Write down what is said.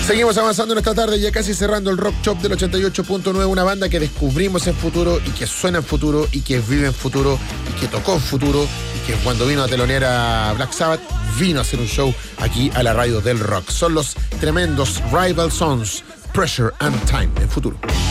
Seguimos avanzando en esta tarde, ya casi cerrando el Rock Shop del 88.9, una banda que descubrimos en Futuro y que suena en Futuro y que vive en Futuro y que tocó en Futuro y que cuando vino a telonear a Black Sabbath vino a hacer un show aquí a la radio del rock. Son los tremendos Rival Sons, Pressure and Time en Futuro.